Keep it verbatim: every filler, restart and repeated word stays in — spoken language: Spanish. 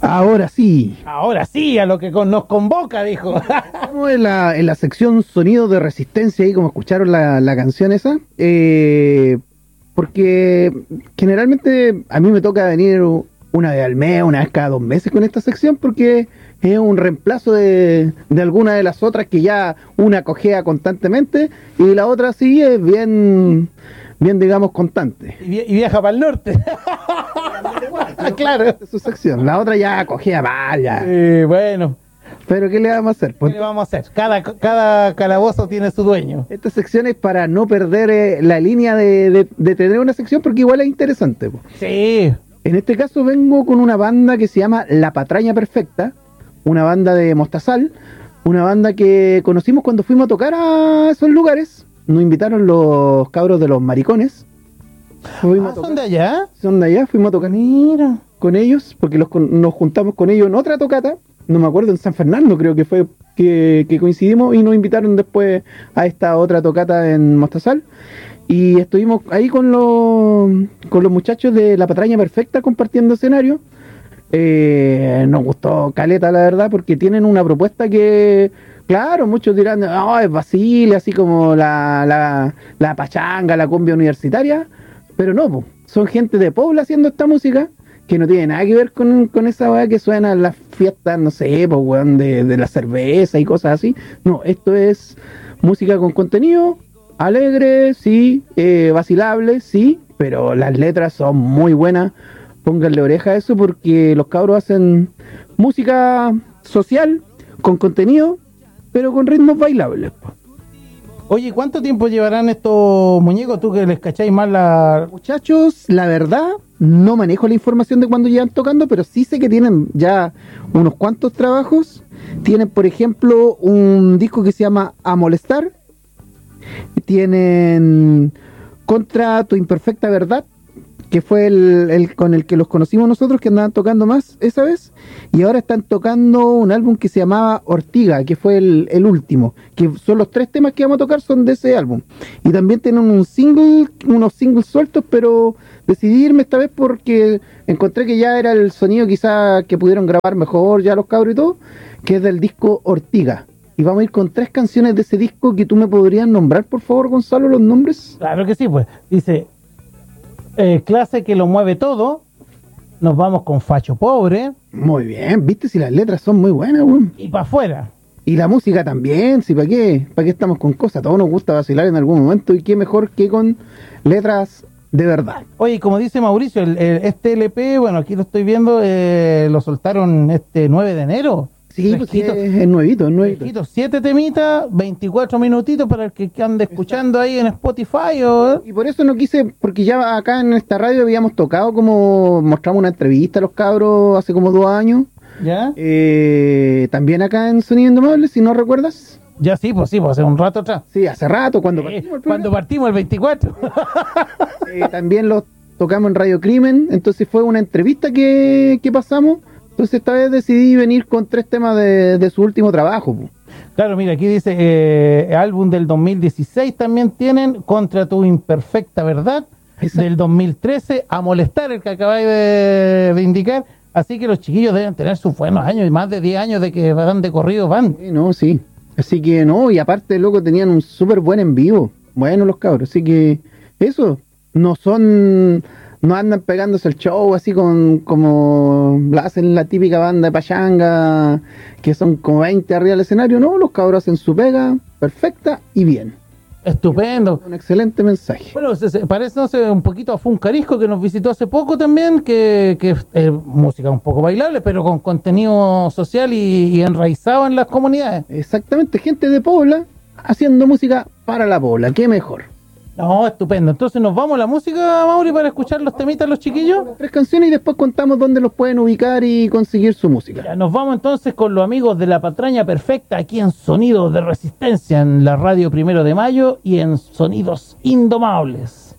Ahora sí. Ahora sí, a lo que con, nos convoca, dijo. Estamos en la, en la sección Sonido de Resistencia, ahí como escucharon la, la canción esa. Eh, porque generalmente a mí me toca venir una vez al mes, una vez cada dos meses con esta sección, porque es un reemplazo de, de alguna de las otras que ya una cojea constantemente y la otra sí es bien, bien digamos, constante. Y, y viaja para el norte. Claro, es su sección. La otra ya cogía mal, ya. Eh, bueno. Pero ¿qué le vamos a hacer? ¿Qué le vamos a hacer? Cada, cada calabozo tiene su dueño. Esta sección es para no perder eh, la línea de, de, de tener una sección, porque igual es interesante. Po. Sí. En este caso vengo con una banda que se llama La Patraña Perfecta, una banda de Mostazal, una banda que conocimos cuando fuimos a tocar a esos lugares. Nos invitaron los cabros de los maricones. Ah, ¿son de allá? Son de allá, fuimos a tocar Mira. con ellos, porque los, nos juntamos con ellos en otra tocata, no me acuerdo, en San Fernando creo que fue que, que coincidimos, y nos invitaron después a esta otra tocata en Mostazal, y estuvimos ahí con los, con los muchachos de La Patraña Perfecta compartiendo escenario. Eh, nos gustó caleta, la verdad, porque tienen una propuesta que, claro, muchos dirán, oh, es Basile, así como la, la, la pachanga, la cumbia universitaria, pero no, po. Son gente de Puebla haciendo esta música que no tiene nada que ver con, con esa weá que suena en las fiestas, no sé, pues weón, de, de la cerveza y cosas así. No, esto es música con contenido, alegre, sí, eh, vacilable, sí, pero las letras son muy buenas. Pónganle oreja a eso, porque los cabros hacen música social, con contenido, pero con ritmos bailables. Oye, ¿cuánto tiempo llevarán estos muñecos? Tú que les cacháis más la... Muchachos, la verdad, no manejo la información de cuándo llevan tocando, pero sí sé que tienen ya unos cuantos trabajos. Tienen, por ejemplo, un disco que se llama A Molestar. Tienen Contra Tu Imperfecta Verdad, que fue el, el con el que los conocimos nosotros, que andaban tocando más esa vez, y ahora están tocando un álbum que se llamaba Ortiga, que fue el, el último, que son los tres temas que vamos a tocar, son de ese álbum, y también tienen un single, unos singles sueltos, pero decidí irme esta vez porque encontré que ya era el sonido quizá que pudieron grabar mejor ya los cabros y todo, que es del disco Ortiga. Y vamos a ir con tres canciones de ese disco que tú me podrías nombrar, por favor, Gonzalo, los nombres. Claro que sí, pues. Dice... Eh, clase que lo mueve todo. Nos vamos con Facho Pobre. Muy bien, viste si las letras son muy buenas, weón. Y para afuera. Y la música también, si para qué, para qué estamos con cosas, a todos nos gusta vacilar en algún momento, y qué mejor que con letras de verdad. Oye, como dice Mauricio, el, el, este L P, bueno, aquí lo estoy viendo, eh, lo soltaron este nueve de enero. Sí, pues sí, es, es nuevito, es nuevito. Fresquito, siete temitas, veinticuatro minutitos para el que ande escuchando ahí en Spotify. O... Y por eso no quise, porque ya acá en esta radio habíamos tocado, como mostramos una entrevista a los cabros hace como dos años. ¿Ya? Eh, también acá en Sonido Indomable, si no recuerdas. Ya sí, pues sí, pues hace un rato atrás. Sí, hace rato, cuando eh, partimos el Cuando partimos el veinticuatro. eh, también lo tocamos en Radio Crimen, entonces fue una entrevista que, que pasamos. Entonces esta vez decidí venir con tres temas de, de su último trabajo. Claro, mira, aquí dice, eh, álbum del dos mil dieciséis también tienen, Contra Tu Imperfecta Verdad, Esa. Del dos mil trece, A Molestar, el que acabáis de, de indicar. Así que los chiquillos deben tener sus buenos años, y más de diez años de que van de corrido, van. Sí, no, sí. Así que no, y aparte, loco, tenían un súper buen en vivo. Bueno, los cabros, así que eso, no son... No andan pegándose el show así con como la hacen la típica banda de pachanga, que son como veinte arriba del escenario. No, los cabros hacen su pega perfecta y bien. Estupendo. Un excelente mensaje. Bueno, se, se parece, no sé, un poquito a Funcarisco, que nos visitó hace poco también, que, que es eh, música un poco bailable, pero con contenido social y, y enraizado en las comunidades. Exactamente, gente de Puebla haciendo música para la Puebla, qué mejor. No, estupendo. Entonces nos vamos a la música, Mauri, para escuchar los temitas los chiquillos. Tres canciones y después contamos dónde los pueden ubicar y conseguir su música. Ya, nos vamos entonces con los amigos de La Patraña Perfecta, aquí en Sonidos de Resistencia, en la radio Primero de Mayo y en Sonidos Indomables.